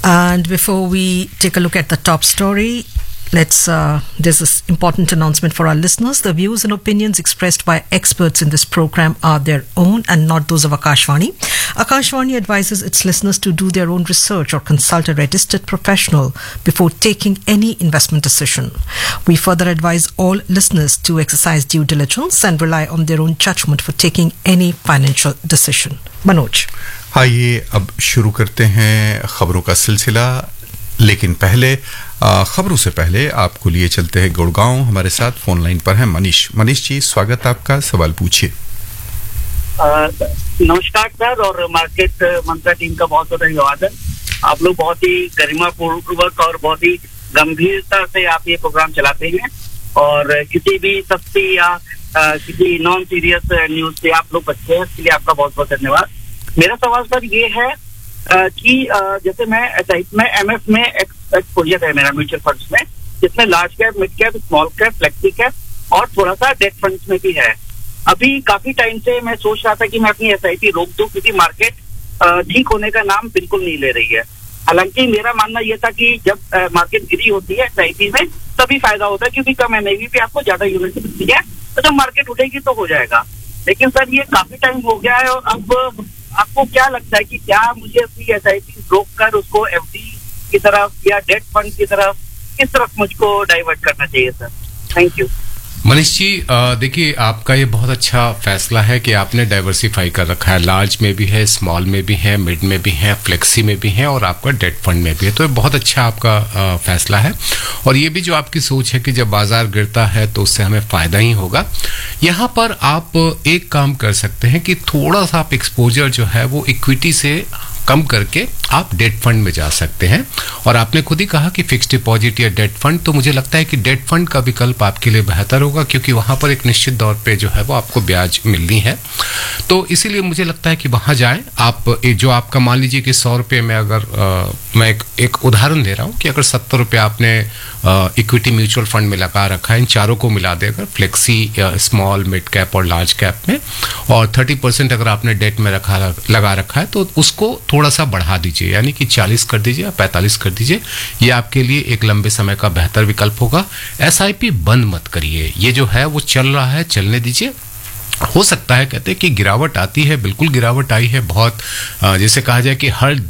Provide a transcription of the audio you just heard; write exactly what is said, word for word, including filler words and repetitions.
And before we take a look at the top story, let's uh, there's this important announcement for our listeners. The views and opinions expressed by experts in this program are their own and not those of Akashvani. Akashvani advises its listeners to do their own research or consult a registered professional before taking any investment decision. We further advise all listeners to exercise due diligence and rely on their own judgment for taking any financial decision. Manoj. आइए अब शुरू करते हैं खबरों का सिलसिला, लेकिन पहले खबरों से पहले आपको लिए चलते हैं गुड़गांव। हमारे साथ फोन लाइन पर है मनीष। मनीष जी, स्वागत आपका, सवाल पूछिए। नमस्कार सर, और मार्केट मंत्रा टीम का बहुत बहुत अभिवादन। आप लोग बहुत ही गरिमा पूर्वक और बहुत ही गंभीरता से आप ये प्रोग्राम चलाते हैं, और किसी भी सस्ती या आ, किसी नॉन सीरियस न्यूज से आप लोग बचते हैं, इसके लिए आपका बहुत बहुत धन्यवाद। मेरा सवाल सर ये है आ, कि आ, जैसे मैं में एमएफ में एक्सपोजर है मेरा म्यूचुअल फंड्स में, जिसमें large cap, mid cap, small cap, flexi cap और थोड़ा सा डेट फंड्स में भी है। अभी काफी टाइम से मैं सोच रहा था कि मैं अपनी एसआईपी रोक दूं, क्योंकि मार्केट ठीक होने का नाम बिल्कुल नहीं ले रही है। हालांकि मेरा मानना यह था कि जब मार्केट गिरी होती है एसआईपी में तभी फायदा होता है, क्योंकि कम एनएवी पे आपको ज्यादा यूनिट मिलती है, तो जब मार्केट उठेगी तो हो जाएगा। लेकिन सर ये काफी टाइम हो गया है, और अब आपको क्या लगता है कि क्या मुझे अपनी एसआईपी रोक कर उसको एफडी की तरफ या डेट फंड की तरफ, किस तरफ मुझको डाइवर्ट करना चाहिए sir? Thank you. Manish ji, देखिए आपका ये बहुत अच्छा फैसला है कि आपने डाइवर्सिफाई कर रखा है। लार्ज में भी है, स्मॉल में भी है, मिड में भी है, फ्लेक्सी में भी है और आपका डेट फंड में भी है। तो ये बहुत अच्छा आपका आ, फैसला है। और ये भी जो आपकी सोच है कि जब बाजार गिरता है तो उससे हमें फायदा ही होगा। यहाँ पर आप एक काम कर सकते हैं कि थोड़ा सा आप एक्सपोजर जो है वो इक्विटी से कम करके आप डेट फंड में जा सकते हैं। और आपने खुद ही कहा कि फिक्स्ड डिपॉजिट या डेट फंड, तो मुझे लगता है कि डेट फंड का विकल्प आपके लिए बेहतर होगा, क्योंकि वहां पर एक निश्चित दौर पे जो है वो आपको ब्याज मिलनी है। तो इसीलिए मुझे लगता है कि वहां जाएं आप। जो आपका मान लीजिए कि सौ रुपये में अगर आ, मैं एक, एक उदाहरण दे रहा हूं कि अगर सत्तर रुपये आपने इक्विटी म्यूचुअल फंड में लगा रखा है, इन चारों को मिला दे अगर, फ्लेक्सी, स्मॉल, मिड कैप और लार्ज कैप में, और थर्टी परसेंट अगर आपने डेट में रखा लगा रखा है, तो उसको थोड़ा सा बढ़ा दीजिए, यानी कि चालीस कर दीजिए या पैंतालीस कर दीजिए। ये आपके लिए एक लंबे समय का बेहतर विकल्प होगा। एसआईपी बंद मत करिए, ये जो है वो चल रहा है, चलने दीजिए। हो सकता है, कहते हैं कि गिरावट आती है, बिल्कुल गिरावट आई है बहुत, जैसे कहा जाए कि हर